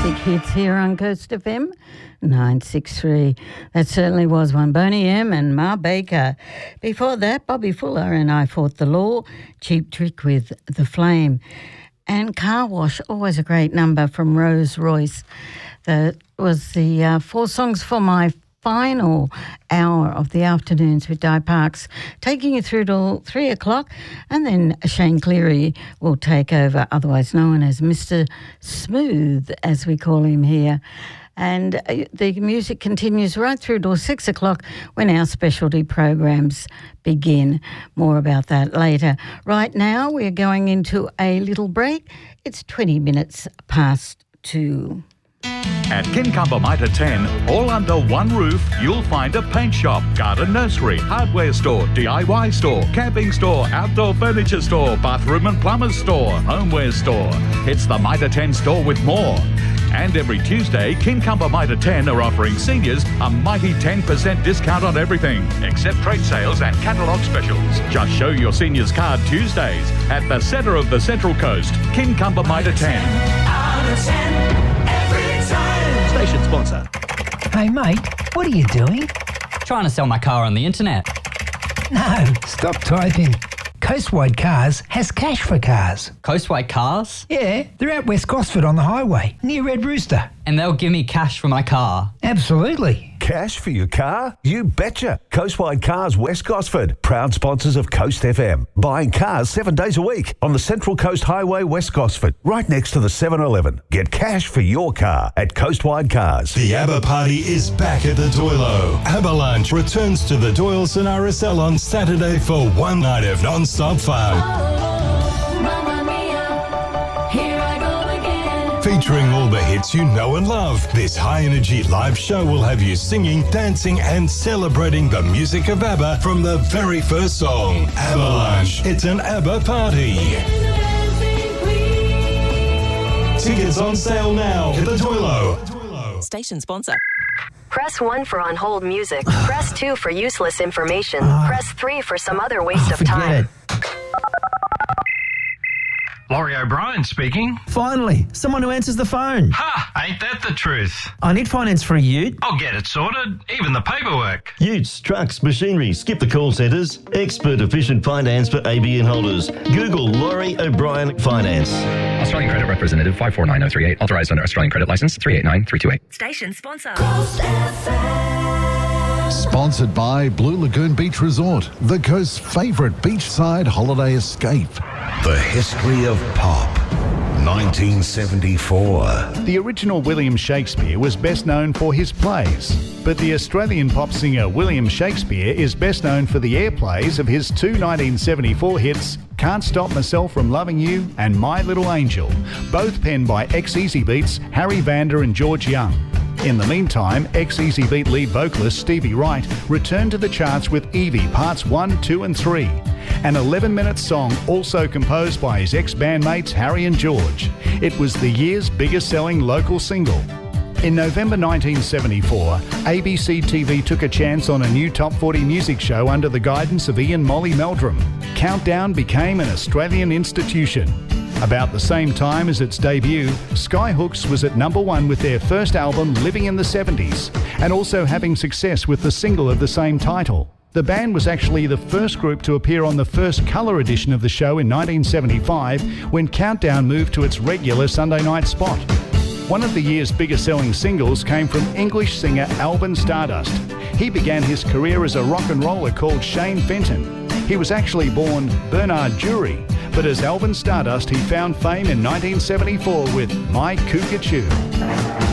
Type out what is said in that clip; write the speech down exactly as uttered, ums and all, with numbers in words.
classic hits here on Coast F M nine six three. That certainly was one. Boney M and Ma Baker. Before that, Bobby Fuller and I Fought the Law. Cheap Trick with The Flame. And Car Wash, always a great number from Rose Royce. That was the uh, four songs for my final hour of the afternoons with Di Parks, taking you through till three o'clock, and then Shane Cleary will take over, otherwise known as Mister Smooth, as we call him here. And the music continues right through till six o'clock when our specialty programs begin. More about that later. Right now, we're going into a little break. It's twenty minutes past two. At Kincumber Mitre ten, all under one roof, you'll find a paint shop, garden nursery, hardware store, D I Y store, camping store, outdoor furniture store, bathroom and plumber's store, homeware store. It's the Mitre ten store with more. And every Tuesday, Kincumber Mitre ten are offering seniors a mighty ten percent discount on everything, except trade sales and catalogue specials. Just show your seniors card Tuesdays at the centre of the Central Coast, Kincumber Mitre ten. Out of ten. Station sponsor. Hey mate, what are you doing? Trying to sell my car on the internet. No, stop typing. Coastwide Cars has cash for cars. Coastwide Cars? Yeah, they're at West Gosford on the highway, near Red Rooster. And they'll give me cash for my car? Absolutely. Cash for your car? You betcha. Coastwide Cars West Gosford, proud sponsors of Coast F M. Buying cars seven days a week on the Central Coast Highway West Gosford, right next to the seven eleven. Get cash for your car at Coastwide Cars. The ABBA party is back at the Doilo. ABBA Lunch returns to the Doyle in R S L on Saturday for one night of non-stop fun. Oh, Mamma Mia, here I go again. Featuring all the hits you know and love, this high-energy live show will have you singing, dancing and celebrating the music of ABBA from the very first song. ABBA Lunch. It's an ABBA party. Tickets on sale now at the Doilo. Station sponsor. Press one for on hold music. Press two for useless information. Press three for some other waste of time. Laurie O'Brien speaking. Finally, someone who answers the phone. Ha! Ain't that the truth? I need finance for a ute. I'll get it sorted, even the paperwork. Utes, trucks, machinery, skip the call centres. Expert efficient finance for A B N holders. Google Laurie O'Brien Finance. Australian Credit Representative five four nine zero three eight. Authorised under Australian Credit Licence three eight nine three two eight. Station sponsor. Sponsored by Blue Lagoon Beach Resort, the coast's favourite beachside holiday escape. The history of pop. nineteen seventy-four. The original William Shakespeare was best known for his plays, but the Australian pop singer William Shakespeare is best known for the airplays of his two nineteen seventy-four hits, Can't Stop Myself From Loving You and My Little Angel, both penned by ex-Easy Beats Harry Vanda and George Young. In the meantime, ex-Easy Beat lead vocalist Stevie Wright returned to the charts with Evie Parts one, two and three, an eleven-minute song also composed by his ex-bandmates Harry and George. It was the year's biggest-selling local single. In November nineteen seventy-four, A B C T V took a chance on a new top forty music show under the guidance of Ian Molly Meldrum. Countdown became an Australian institution. About the same time as its debut, Skyhooks was at number one with their first album Living in the seventies, and also having success with the single of the same title. The band was actually the first group to appear on the first colour edition of the show in nineteen seventy-five, when Countdown moved to its regular Sunday night spot. One of the year's biggest selling singles came from English singer Alvin Stardust. He began his career as a rock and roller called Shane Fenton. He was actually born Bernard Jury, but as Alvin Stardust he found fame in nineteen seventy-four with My Cookachoo.